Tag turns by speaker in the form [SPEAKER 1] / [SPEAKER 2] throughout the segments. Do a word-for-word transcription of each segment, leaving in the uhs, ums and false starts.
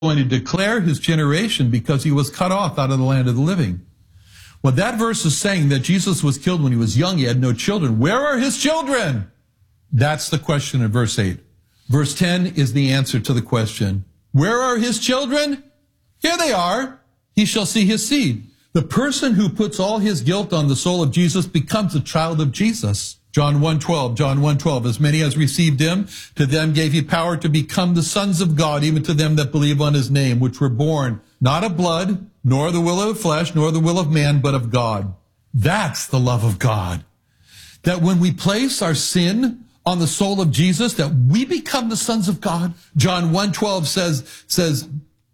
[SPEAKER 1] going to declare his generation because he was cut off out of the land of the living. Well, that verse is saying that Jesus was killed when he was young. He had no children. Where are his children? That's the question in verse eight. Verse ten is the answer to the question. Where are his children? Here they are. He shall see his seed. The person who puts all his guilt on the soul of Jesus becomes a child of Jesus. John one twelve, John one twelve, as many as received him, to them gave he power to become the sons of God, even to them that believe on his name, which were born not of blood, nor the will of the flesh, nor the will of man, but of God. That's the love of God. That when we place our sin on the soul of Jesus, that we become the sons of God. John one twelve says, says,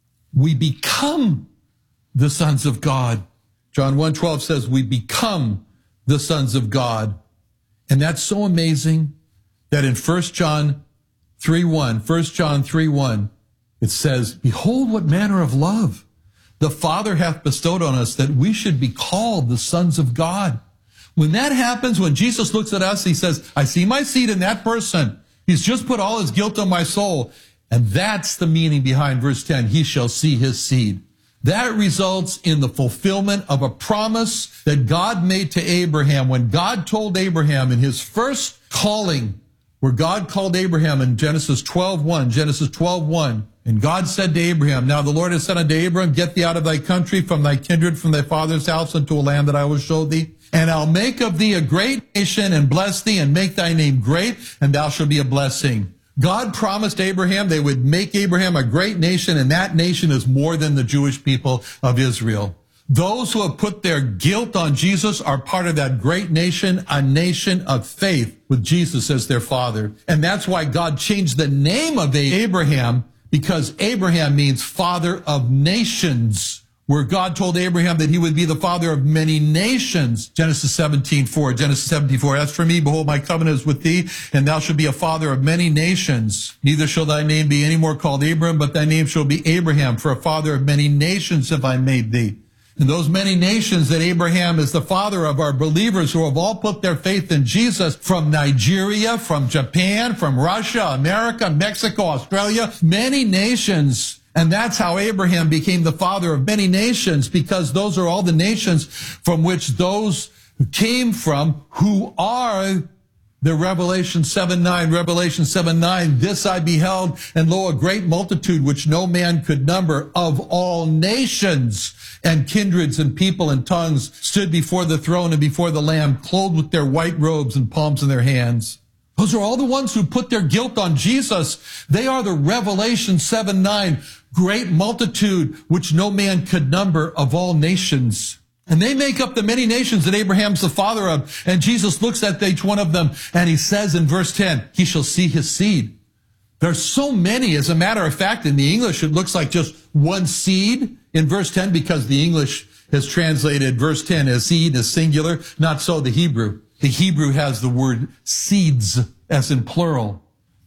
[SPEAKER 1] we become the sons of God. John one twelve says, we become the sons of God. And that's so amazing that in First John three one, First John three one, it says, behold what manner of love the Father hath bestowed on us, that we should be called the sons of God. When that happens, when Jesus looks at us, he says, I see my seed in that person. He's just put all his guilt on my soul. And that's the meaning behind verse ten. He shall see his seed. That results in the fulfillment of a promise that God made to Abraham. When God told Abraham in his first calling, where God called Abraham in Genesis twelve one, Genesis twelve one, and God said to Abraham, now the Lord has said unto Abraham, get thee out of thy country, from thy kindred, from thy father's house, unto a land that I will show thee. And I'll make of thee a great nation, and bless thee, and make thy name great, and thou shalt be a blessing. God promised Abraham they would make Abraham a great nation, and that nation is more than the Jewish people of Israel. Those who have put their guilt on Jesus are part of that great nation, a nation of faith with Jesus as their father. And that's why God changed the name of Abraham, because Abraham means father of nations, where God told Abraham that he would be the father of many nations. Genesis seventeen four, Genesis seventeen four, as for me, behold, my covenant is with thee, and thou shalt be a father of many nations. Neither shall thy name be any more called Abram, but thy name shall be Abraham, for a father of many nations have I made thee. And those many nations that Abraham is the father of are believers who have all put their faith in Jesus, from Nigeria, from Japan, from Russia, America, Mexico, Australia, many nations. And that's how Abraham became the father of many nations, because those are all the nations from which those who came from, who are the Revelation seven nine, Revelation seven nine, this I beheld, and lo, a great multitude which no man could number, of all nations and kindreds and people and tongues, stood before the throne and before the Lamb, clothed with their white robes and palms in their hands. Those are all the ones who put their guilt on Jesus. They are the Revelation seven nine, great multitude which no man could number, of all nations. And they make up the many nations that Abraham's the father of. And Jesus looks at each one of them and he says in verse ten, he shall see his seed. There's so many. As a matter of fact, in the English, it looks like just one seed in verse ten, because the English has translated verse ten as seed, as singular. Not so the Hebrew. The Hebrew has the word seeds as in plural.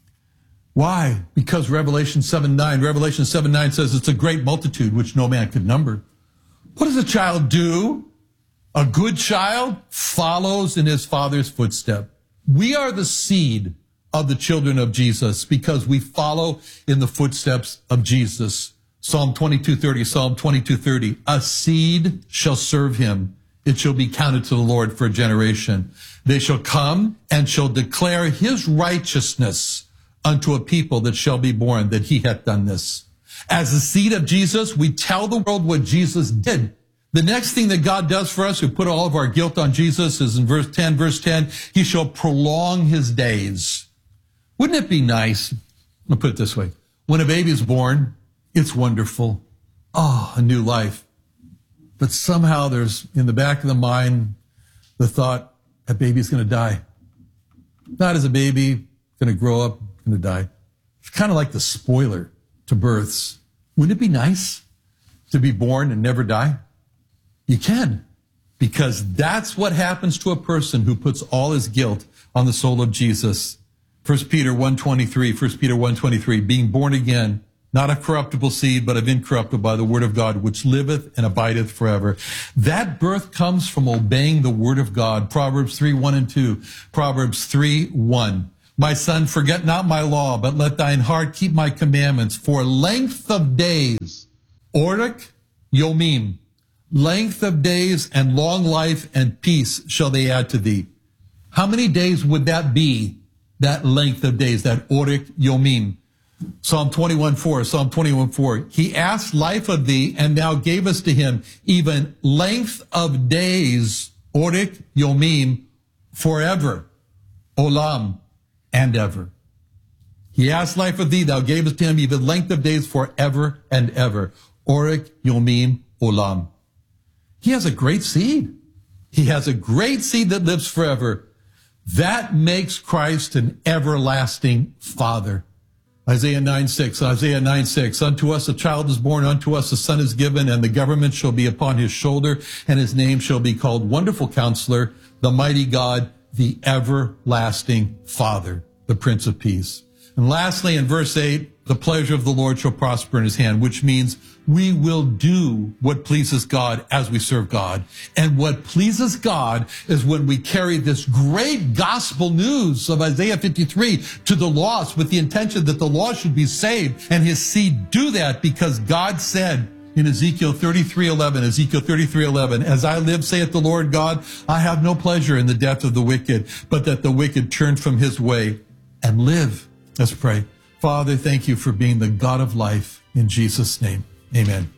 [SPEAKER 1] Why? Because Revelation seven nine, Revelation seven nine says it's a great multitude which no man could number. What does a child do? A good child follows in his father's footstep. We are the seed of the children of Jesus because we follow in the footsteps of Jesus. Psalm twenty-two thirty, Psalm twenty-two thirty, a seed shall serve him. It shall be counted to the Lord for a generation. They shall come and shall declare his righteousness unto a people that shall be born, that he hath done this. As the seed of Jesus, we tell the world what Jesus did. The next thing that God does for us, who put all of our guilt on Jesus, is in verse ten, verse ten, he shall prolong his days. Wouldn't it be nice? I'll put it this way. When a baby is born, it's wonderful. Oh, a new life. But somehow there's in the back of the mind the thought, that baby's going to die. Not as a baby, going to grow up, going to die. It's kind of like the spoiler to births. Wouldn't it be nice to be born and never die? You can, because that's what happens to a person who puts all his guilt on the soul of Jesus. First Peter one twenty-three, First Peter one twenty-three, being born again, not of corruptible seed, but of incorruptible by the word of God, which liveth and abideth forever. That birth comes from obeying the word of God. Proverbs three, one and two. Proverbs three, one. My son, forget not my law, but let thine heart keep my commandments. For length of days, Orik Yomim, length of days and long life and peace shall they add to thee. How many days would that be, that length of days, that Orik Yomim? Psalm twenty-one four, Psalm twenty-one four. He asked life of thee and thou gavest to him even length of days, Orik Yomim, forever, Olam, and ever. He asked life of thee, thou gavest to him even length of days forever and ever. Orik Yomim Olam. He has a great seed. He has a great seed that lives forever. That makes Christ an everlasting Father. Isaiah nine six, Isaiah nine six, unto us a child is born, unto us a son is given, and the government shall be upon his shoulder, and his name shall be called Wonderful Counselor, the Mighty God, the Everlasting Father, the Prince of Peace. And lastly, in verse eight, the pleasure of the Lord shall prosper in his hand, which means we will do what pleases God as we serve God. And what pleases God is when we carry this great gospel news of Isaiah fifty-three to the lost with the intention that the lost should be saved. And his seed do that because God said in Ezekiel thirty-three eleven, Ezekiel thirty-three eleven, as I live, saith the Lord God, I have no pleasure in the death of the wicked, but that the wicked turn from his way and live. Let's pray. Father, thank you for being the God of life. In Jesus' name, amen.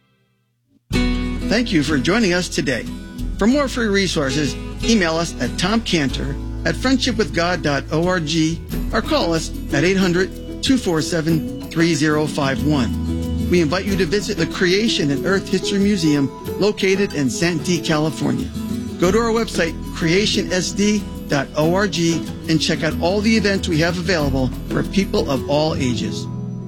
[SPEAKER 2] Thank you for joining us today. For more free resources, email us at tom cantor at friendship with god dot org or call us at eight hundred, two four seven, three zero five one. We invite you to visit the Creation and Earth History Museum located in Santee, California. Go to our website, creation s d dot org, and check out all the events we have available for people of all ages.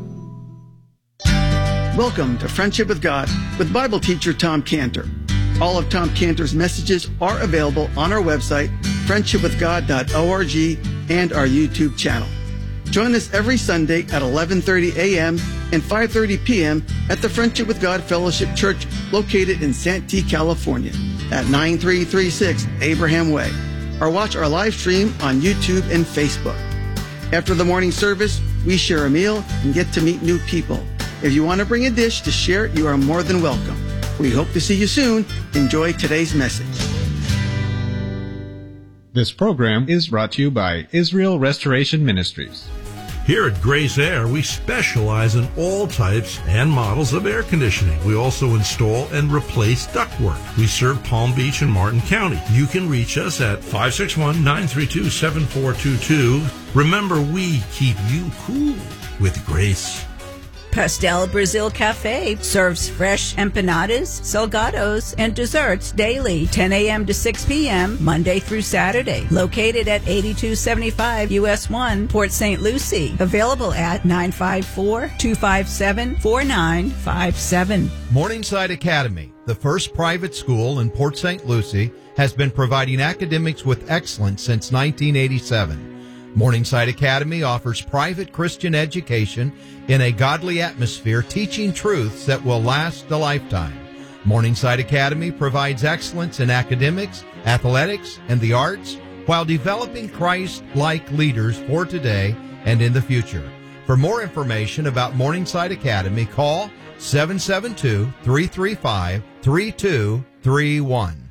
[SPEAKER 2] Welcome to Friendship with God with Bible teacher Tom Cantor. All of Tom Cantor's messages are available on our website, friendship with god dot org, and our YouTube channel. Join us every Sunday at eleven thirty a.m. and five thirty p.m. at the Friendship with God Fellowship Church located in Santee, California at nine three three six Abraham Way, or watch our live stream on YouTube and Facebook. After the morning service, we share a meal and get to meet new people. If you want to bring a dish to share, you are more than welcome. We hope to see you soon. Enjoy today's message.
[SPEAKER 3] This program is brought to you by Israel Restoration Ministries.
[SPEAKER 4] Here at Grace Air, we specialize in all types and models of air conditioning. We also install and replace ductwork. We serve Palm Beach and Martin County. You can reach us at five six one, nine three two, seven four two two. Remember, we keep you cool with Grace.
[SPEAKER 5] Pastel Brazil Cafe serves fresh empanadas, salgados, and desserts daily, ten a.m. to six p.m., Monday through Saturday. Located at eighty-two seventy-five U S one, Port Saint Lucie. Available at nine five four, two five seven, four nine five seven.
[SPEAKER 6] Morningside Academy, the first private school in Port Saint Lucie, has been providing academics with excellence since nineteen eighty-seven. Morningside Academy offers private Christian education in a godly atmosphere, teaching truths that will last a lifetime. Morningside Academy provides excellence in academics, athletics, and the arts while developing Christ-like leaders for today and in the future. For more information about Morningside Academy, call seven seven two, three three five, three two three one.